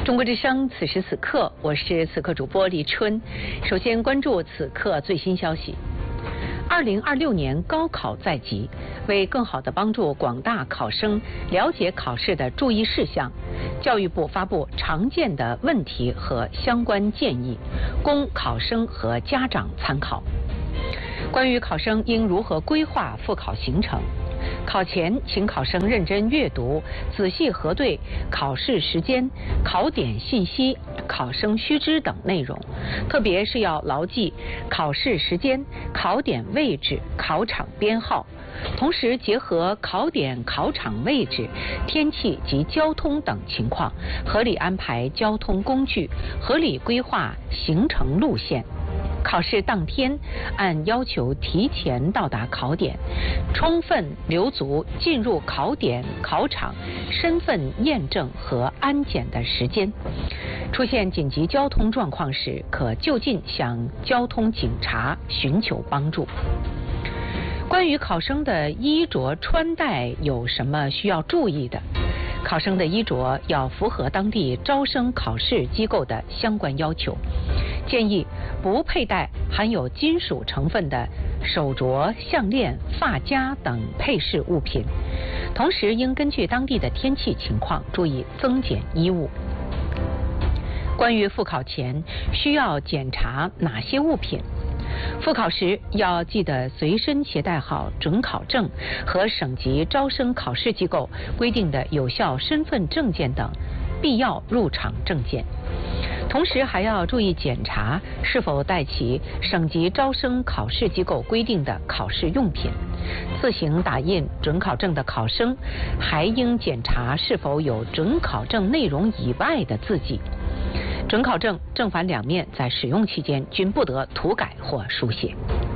中国之声，此时此刻，我是此刻主播李春。首先关注此刻最新消息。2026年高考在即，为更好地帮助广大考生了解考试的注意事项，教育部发布常见的问题和相关建议，供考生和家长参考。关于考生应如何规划复考行程，考前请考生认真阅读，仔细核对考试时间、考点信息、考生须知等内容，特别是要牢记考试时间、考点位置、考场编号，同时结合考点、考场位置、天气及交通等情况，合理安排交通工具，合理规划行程路线。考试当天按要求提前到达考点，充分留足进入考点、考场身份验证和安检的时间。出现紧急交通状况时，可就近向交通警察寻求帮助。关于考生的衣着穿戴有什么需要注意的？考生的衣着要符合当地招生考试机构的相关要求，建议不佩戴含有金属成分的手镯、项链、发夹等配饰物品，同时应根据当地的天气情况注意增减衣物。关于复考前需要检查哪些物品？复考时要记得随身携带好准考证和省级招生考试机构规定的有效身份证件等必要入场证件，同时还要注意检查是否带齐省级招生考试机构规定的考试用品。自行打印准考证的考生还应检查是否有准考证内容以外的字迹。准考证正反两面在使用期间均不得涂改或书写。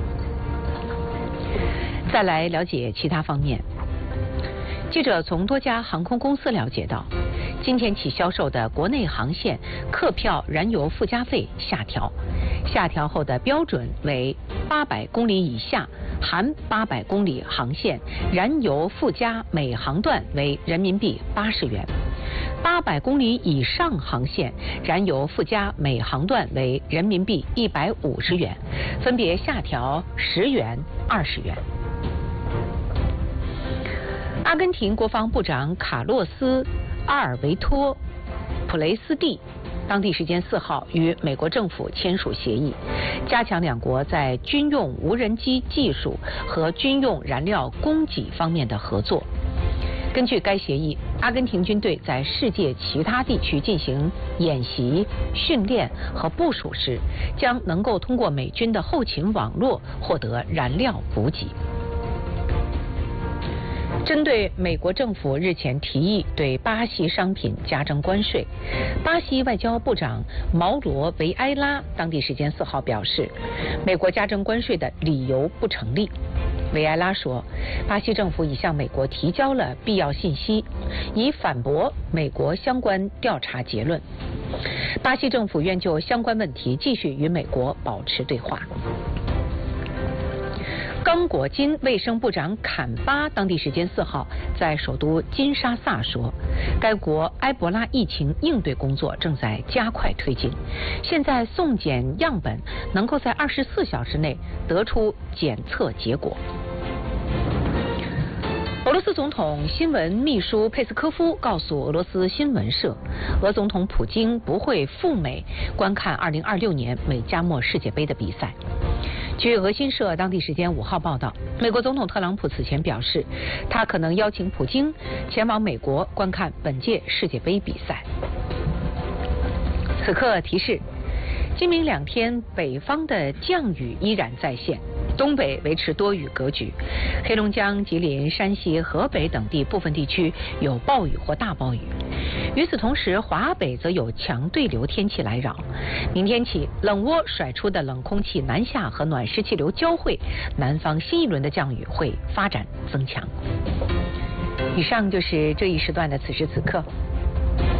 再来了解其他方面。记者从多家航空公司了解到，今天起销售的国内航线客票燃油附加费下调，下调后的标准为800公里以下含800公里航线燃油附加每航段为人民币80元，800公里以上航线燃油附加每航段为人民币150元，分别下调10元、20元。阿根廷国防部长卡洛斯·阿尔维托·普雷斯蒂当地时间4号与美国政府签署协议，加强两国在军用无人机技术和军用燃料供给方面的合作。根据该协议，阿根廷军队在世界其他地区进行演习、训练和部署时，将能够通过美军的后勤网络获得燃料补给。针对美国政府日前提议对巴西商品加征关税，巴西外交部长毛罗维埃拉当地时间4号表示，美国加征关税的理由不成立。维埃拉说，巴西政府已向美国提交了必要信息，以反驳美国相关调查结论。巴西政府愿就相关问题继续与美国保持对话。刚果金卫生部长坎巴当地时间4号在首都金沙萨说，该国埃博拉疫情应对工作正在加快推进，现在送检样本能够在24小时内得出检测结果。俄罗斯总统新闻秘书佩斯科夫告诉俄罗斯新闻社，俄总统普京不会赴美观看2026年美加墨世界杯的比赛。据俄新社当地时间5号报道，美国总统特朗普此前表示，他可能邀请普京前往美国观看本届世界杯比赛。此刻提示，今明2天北方的降雨依然在线，东北维持多雨格局，黑龙江、吉林、山西、河北等地部分地区有暴雨或大暴雨。与此同时，华北则有强对流天气来扰。明天起，冷涡甩出的冷空气南下和暖湿气流交汇，南方新一轮的降雨会发展增强。以上就是这一时段的此时此刻。